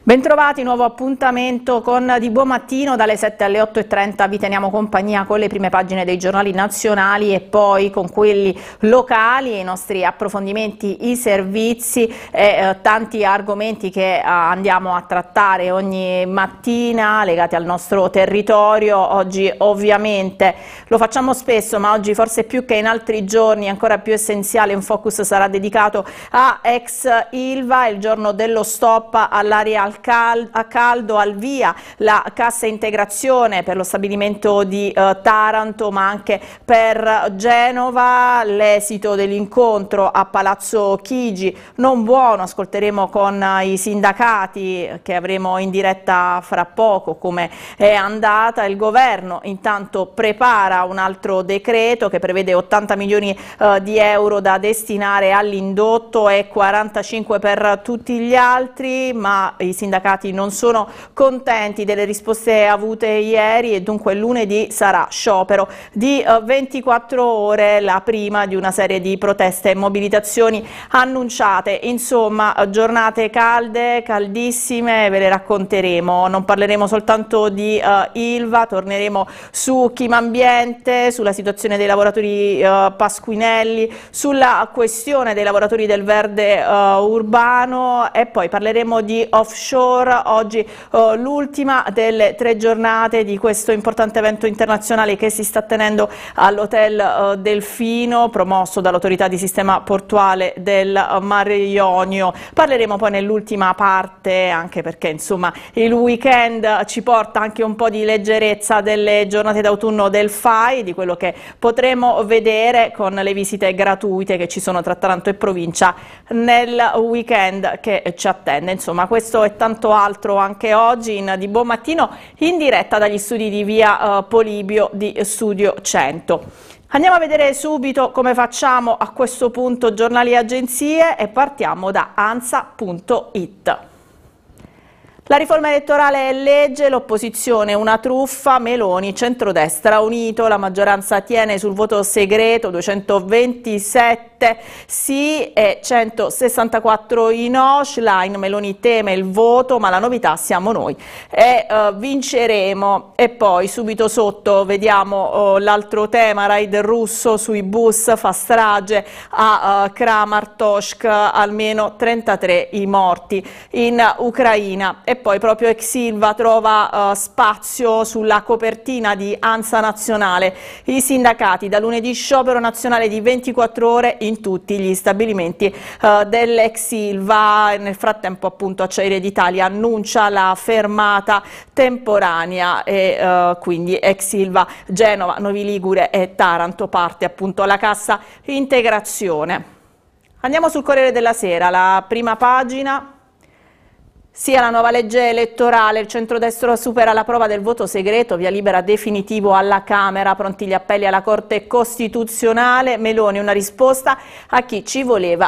Bentrovati, nuovo appuntamento con Di Buon Mattino dalle 7 alle 8:30. Vi teniamo compagnia con le prime pagine dei giornali nazionali e poi con quelli locali, i nostri approfondimenti, i servizi e tanti argomenti che andiamo a trattare ogni mattina legati al nostro territorio. Oggi ovviamente lo facciamo spesso, ma oggi forse più che in altri giorni ancora più essenziale, un focus sarà dedicato a ex Ilva, il giorno dello stop all'aria a caldo, al via la cassa integrazione per lo stabilimento di Taranto, ma anche per Genova, l'esito dell'incontro a Palazzo Chigi non buono. Ascolteremo con i sindacati che avremo in diretta fra poco come è andata. Il governo intanto prepara un altro decreto che prevede 80 milioni di euro da destinare all'indotto e 45 per tutti gli altri, ma i sindacati non sono contenti delle risposte avute ieri e dunque lunedì sarà sciopero di 24 ore, la prima di una serie di proteste e mobilitazioni annunciate. Insomma, giornate calde, caldissime, ve le racconteremo. Non parleremo soltanto di Ilva, torneremo su Chimambiente, sulla situazione dei lavoratori Pasquinelli, sulla questione dei lavoratori del verde urbano e poi parleremo di offshore. Oggi l'ultima delle 3 giornate di questo importante evento internazionale che si sta tenendo all'Hotel Delfino, promosso dall'autorità di sistema portuale del Mar Ionio. Parleremo poi nell'ultima parte, anche perché insomma il weekend ci porta anche un po' di leggerezza delle giornate d'autunno del FAI, di quello che potremo vedere con le visite gratuite che ci sono tra Taranto e provincia nel weekend che ci attende. Insomma, questo e tanto altro anche oggi in Di Buon Mattino, in diretta dagli studi di via Polibio di Studio 100. Andiamo a vedere subito come facciamo a questo punto giornali e agenzie e partiamo da ANSA.it. La riforma elettorale è legge, l'opposizione una truffa, Meloni, centrodestra unito, la maggioranza tiene sul voto segreto, 227 sì e 164 i no, Schlein, Meloni teme il voto, ma la novità siamo noi e vinceremo. E poi subito sotto vediamo l'altro tema, raid russo sui bus, fa strage a Kramatorsk, almeno 33 i morti in Ucraina. E poi proprio ex Ilva trova spazio sulla copertina di ANSA Nazionale. I sindacati da lunedì sciopero nazionale di 24 ore in tutti gli stabilimenti dell'ex Ilva. Nel frattempo appunto Acciaierie d'Italia annuncia la fermata temporanea e quindi ex Ilva, Genova, Novi Ligure e Taranto parte appunto la cassa integrazione. Andiamo sul Corriere della Sera, la prima pagina. Sia la nuova legge elettorale, il centrodestra supera la prova del voto segreto, via libera definitivo alla Camera, pronti gli appelli alla Corte Costituzionale, Meloni una risposta a chi ci voleva